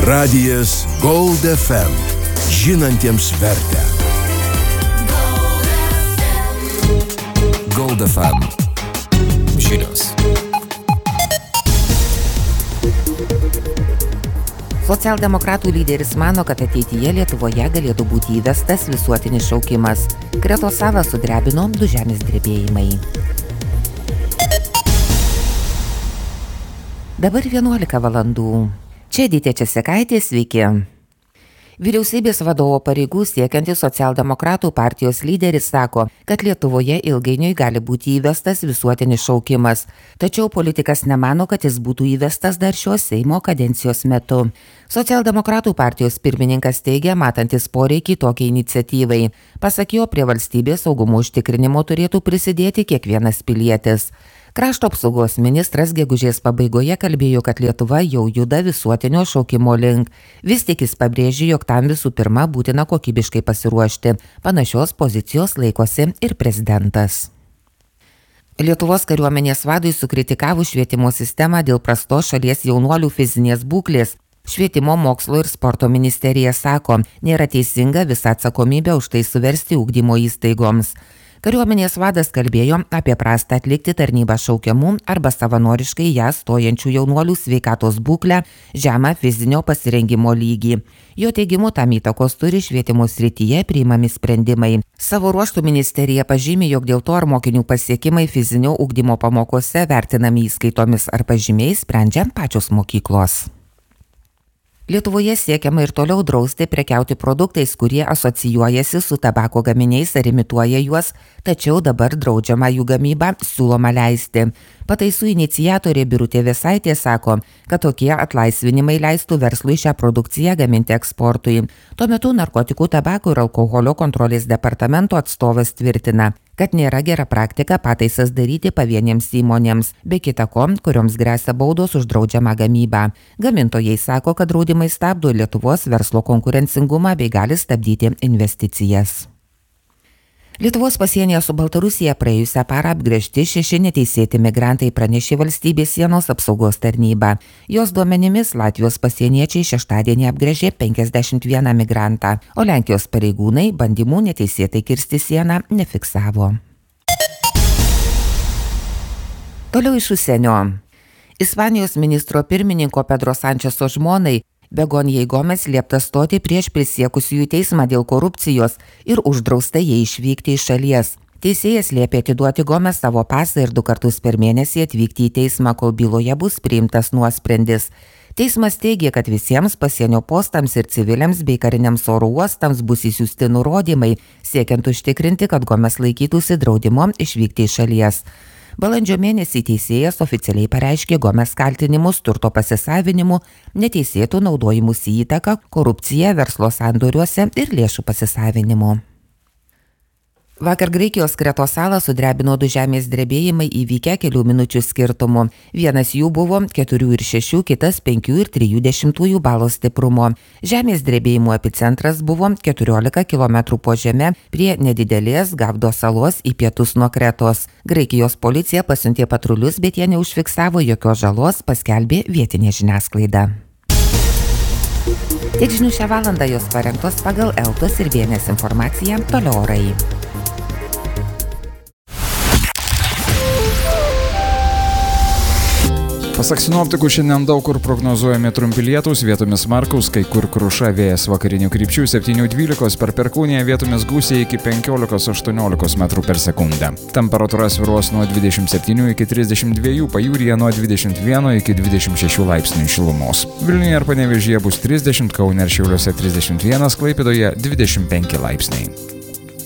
Radijas Gold FM. Žinantiems vertę. Gold FM. Žinios. Socialdemokratų lyderis mano, kad ateityje Lietuvoje galėtų būti įvestas visuotinis šaukimas. Kretos salą sudrebino 2 žemės drebėjimai. Dabar 11 valandų. Čia Edita Česekaitė, sveiki. Vyriausybės vadovo pareigų siekiantis Socialdemokratų partijos lyderis sako, kad Lietuvoje ilgainiui gali būti įvestas visuotinis šaukimas. Tačiau politikas nemano, kad jis būtų įvestas dar šios Seimo kadencijos metu. Socialdemokratų partijos pirmininkas teigia, matantis poreikį tokiai iniciatyvai. Pasak jo, prie valstybės saugumo užtikrinimo turėtų prisidėti kiekvienas pilietis. Krašto apsaugos ministras gegužės pabaigoje kalbėjo, kad Lietuva jau juda visuotinio šaukimo link. Vis tik jis pabrėžė, jog tam visų pirma būtina kokybiškai pasiruošti. Panašios pozicijos laikosi ir prezidentas. Lietuvos kariuomenės vadui sukritikavus švietimo sistemą dėl prastos šalies jaunuolių fizinės būklės, Švietimo, mokslo ir sporto ministerija sako, nėra teisinga visą atsakomybę už tai suversti ugdymo įstaigoms. Kariuomenės vadas kalbėjo apie prastą atlikti tarnybą šaukiamų arba savanoriškai ją stojančių jaunuolių sveikatos būklę, žemą fizinio pasirengimo lygį. Jo teigimu tam įtakos turi švietimo srityje priimami sprendimai. Savo ruožtų ministerija pažymė, jog dėl to ar mokinių pasiekimai fizinio ugdymo pamokose vertinami įskaitomis ar pažymiais, sprendžia pačios mokyklos. Lietuvoje siekiama ir toliau drausti prekiauti produktais, kurie asocijuojasi su tabako gaminiais ar imituoja juos, tačiau dabar draudžiama jų gamybą siūloma leisti. Pataisų iniciatorė Birutė Vėsaitė sako, kad tokie atlaisvinimai leistų verslui šią produkciją gaminti eksportui. Tuo metu narkotikų, tabako ir alkoholio kontrolės departamento atstovas tvirtina, kad nėra gera praktika pataisas daryti pavieniems įmonėms, be kita ko, kurioms gresia baudos už draudžiamą gamybą. Gamintojai sako, kad draudimai stabdo Lietuvos verslo konkurencingumą bei gali stabdyti investicijas. Lietuvos pasienyje su Baltarusija praėjusią parą apgręžti 6 neteisėti migrantai, pranešė Valstybės sienos apsaugos tarnyba. Jos duomenimis Latvijos pasieniečiai šeštadienį apgręžė 51 migrantą, o Lenkijos pareigūnai bandymų neteisėtai kirsti sieną nefiksavo. Toliau iš užsienio. Ispanijos ministro pirmininko Pedro Sančeso žmonai Begonijai Gomes liepta stoti prieš prisiekusiųjų teismą dėl korupcijos ir uždrausta jai išvykti iš šalies. Teisėjas liepė atiduoti Gomes savo pasą ir 2 kartus per mėnesį atvykti į teismą, kol byloje bus priimtas nuosprendis. Teismas teigė, kad visiems pasienio postams ir civiliams bei kariniams oro uostams bus įsiųsti nurodymai, siekiant užtikrinti, kad Gomes laikytųsi draudimo išvykti iš šalies. Balandžio mėnesį teisėjas oficialiai pareiškė Gomes kaltinimus turto pasisavinimu, neteisėtų naudojimusi įtaką, korupcija verslo sandoriuose ir lėšų pasisavinimu. Vakar Graikijos Kretos salą sudrebino 2 žemės drebėjimai įvykę kelių minučių skirtumu. Vienas jų buvo 4,6, kitas 5,3 balo stiprumo. Žemės drebėjimų epicentras buvo 14 km po žeme prie nedidelės Gavdo salos į pietus nuo Kretos. Graikijos policija pasiuntė patrulius, bet jie neužfiksavo jokios žalos, paskelbė vietinė žiniasklaida. Tiek žinių šią valandą, jos parengtos pagal Eltos ir Vienės informaciją, toliau orai. Pasak sinoptikų, šiandien daug kur prognozuojami trumpi lietūs, vietomis smarkūs, kai kur kruša, vėjas vakarinių krypčių 7-12, per perkūniją vietomis gūsiai iki 15-18 metrų per sekundę. Temperatūra svyruos nuo 27 iki 32, pajūryje nuo 21 iki 26 laipsnių šilumos. Vilniuje ir Panevėžyje bus 30, Kaune ir Šiauliuose 31, Klaipėdoje 25 laipsniai.